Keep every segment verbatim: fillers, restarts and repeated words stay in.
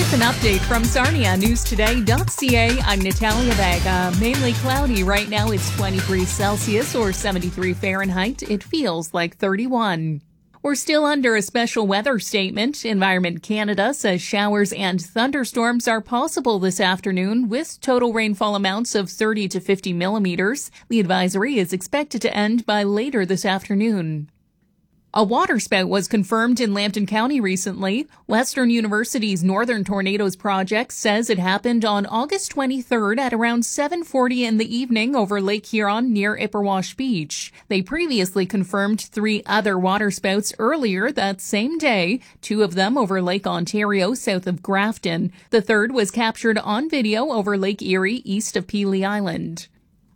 With an update from Sarnia News Today dot C A, I'm Natalia Vega. Mainly cloudy right now. It's twenty-three Celsius or seventy-three Fahrenheit. It feels like thirty-one. We're still under a special weather statement. Environment Canada says showers and thunderstorms are possible this afternoon with total rainfall amounts of thirty to fifty millimeters. The advisory is expected to end by later this afternoon. A waterspout was confirmed in Lambton County recently. Western University's Northern Tornadoes Project says it happened on August twenty-third at around seven forty in the evening over Lake Huron near Ipperwash Beach. They previously confirmed three other waterspouts earlier that same day, two of them over Lake Ontario south of Grafton. The third was captured on video over Lake Erie east of Pelee Island.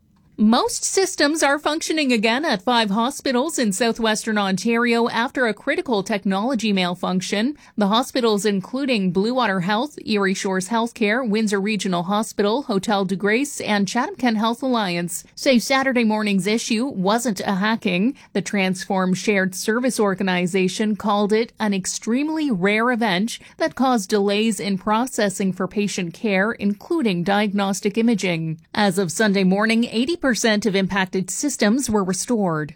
Most systems are functioning again at five hospitals in southwestern Ontario after a critical technology malfunction. The hospitals, including Bluewater Health, Erie Shores Healthcare, Windsor Regional Hospital, Hotel de Grace, and Chatham-Kent Health Alliance, say Saturday morning's issue wasn't a hacking. The Transform Shared Service Organization called it an extremely rare event that caused delays in processing for patient care, including diagnostic imaging. As of Sunday morning, eighty percent of impacted systems were restored.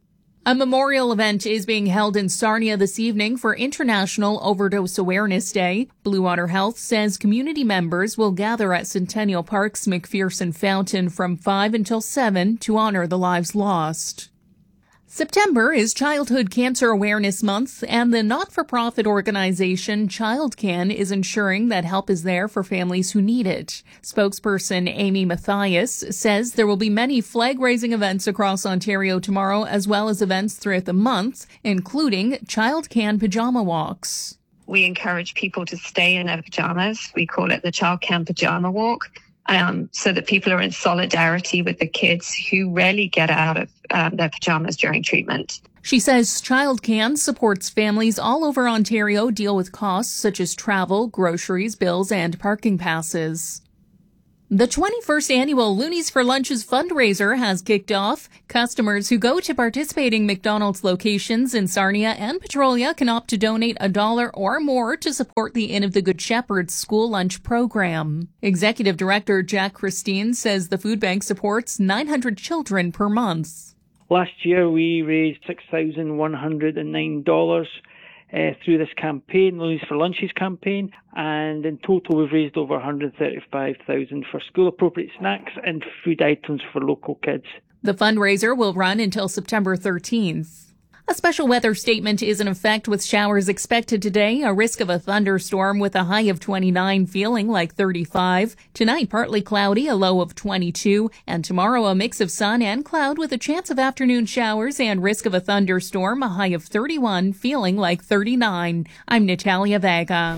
A memorial event is being held in Sarnia this evening for International Overdose Awareness Day. Bluewater Health says community members will gather at Centennial Park's McPherson Fountain from five until seven to honor the lives lost. September is Childhood Cancer Awareness Month, and the not-for-profit organization ChildCan is ensuring that help is there for families who need it. Spokesperson Amy Mathias says there will be many flag-raising events across Ontario tomorrow, as well as events throughout the month, including ChildCan Pajama Walks. We encourage people to stay in their pajamas. We call it the ChildCan Pajama Walk. Um, so that people are in solidarity with the kids who rarely get out of um, their pajamas during treatment. She says ChildCan supports families all over Ontario deal with costs such as travel, groceries, bills, and parking passes. The twenty-first annual Loonies for Lunches fundraiser has kicked off. Customers who go to participating McDonald's locations in Sarnia and Petrolia can opt to donate a dollar or more to support the Inn of the Good Shepherd school lunch program. Executive Director Jack Christine says the food bank supports nine hundred children per month. Last year we raised six thousand one hundred nine dollars Uh, through this campaign, Loonies for Lunches campaign, and in total we've raised over one hundred thirty-five thousand dollars for school-appropriate snacks and food items for local kids. The fundraiser will run until September thirteenth. A special weather statement is in effect with showers expected today, a risk of a thunderstorm with a high of twenty-nine, feeling like thirty-five. Tonight, partly cloudy, a low of twenty-two, and tomorrow a mix of sun and cloud with a chance of afternoon showers and risk of a thunderstorm, a high of thirty-one, feeling like thirty-nine. I'm Natalia Vega.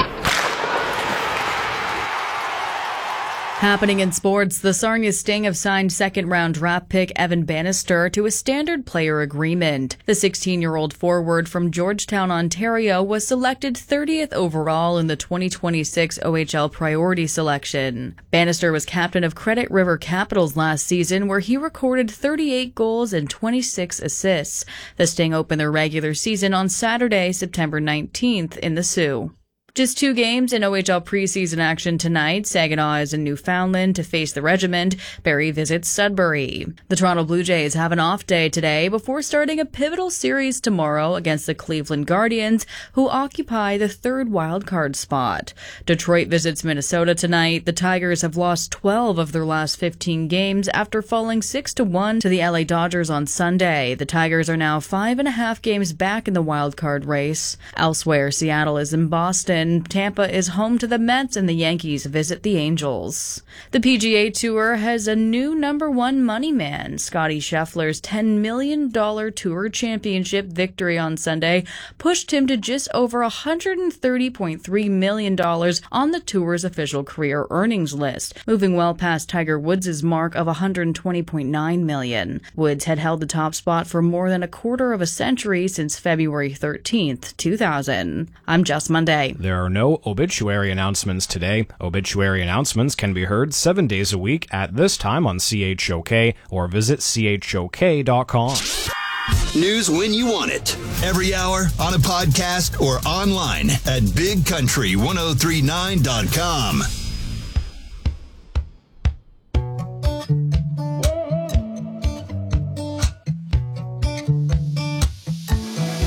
Happening in sports, the Sarnia Sting have signed second-round draft pick Evan Bannister to a standard player agreement. The sixteen-year-old forward from Georgetown, Ontario, was selected thirtieth overall in the twenty twenty-six O H L priority selection. Bannister was captain of Credit River Capitals last season, where he recorded thirty-eight goals and twenty-six assists. The Sting opened their regular season on Saturday, September nineteenth, in the Sioux. Just two games in O H L preseason action tonight. Saginaw is in Newfoundland to face the Regiment. Barrie visits Sudbury. The Toronto Blue Jays have an off day today before starting a pivotal series tomorrow against the Cleveland Guardians, who occupy the third wildcard spot. Detroit visits Minnesota tonight. The Tigers have lost twelve of their last fifteen games after falling six to one to the L A Dodgers on Sunday. The Tigers are now five and a half games back in the wildcard race. Elsewhere, Seattle is in Boston. Tampa is home to the Mets, and the Yankees visit the Angels. The P G A Tour has a new number one money man. Scottie Scheffler's ten million dollars Tour Championship victory on Sunday pushed him to just over one hundred thirty point three million dollars on the Tour's official career earnings list, moving well past Tiger Woods' mark of one hundred twenty point nine million dollars. Woods had held the top spot for more than a quarter of a century since February thirteenth, two thousand. I'm Jess Monday. There are no obituary announcements today. Obituary announcements can be heard seven days a week at this time on C H O K or visit C H O K dot com. News when you want it. Every hour on a podcast or online at big country ten thirty-nine dot com.